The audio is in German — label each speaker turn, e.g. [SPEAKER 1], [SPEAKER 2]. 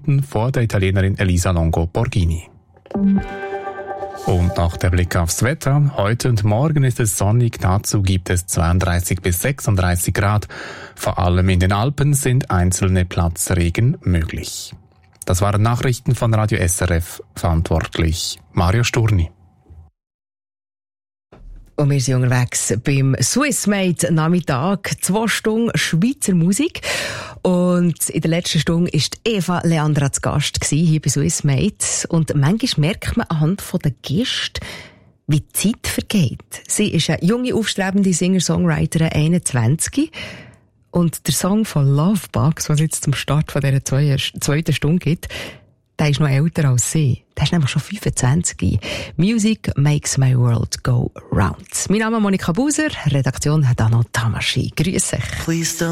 [SPEAKER 1] Minuten vor der Italienerin Elisa Longo Borghini. Und noch der Blick aufs Wetter. Heute und morgen ist es sonnig, dazu gibt es 32 bis 36 Grad. Vor allem in den Alpen sind einzelne Platzregen möglich. Das waren Nachrichten von Radio SRF, verantwortlich Mario Sturni.
[SPEAKER 2] Und wir sind unterwegs beim Swissmade Nachmittag. 2 Stunden Schweizer Musik. Und in der letzten Stunde war Eva Leandra zu Gast hier bei Swissmade. Und manchmal merkt man anhand der Gäste, wie die Zeit vergeht. Sie ist eine junge, aufstrebende Singer-Songwriterin, 21. Und der Song von Lovebugs, was es jetzt zum Start von dieser zweiten Stunde gibt, der ist noch älter als sie. Der ist nämlich schon 25. Music makes my world go round. Mein Name ist Monika Buser, Redaktion Dano Tamaschi. Grüß euch.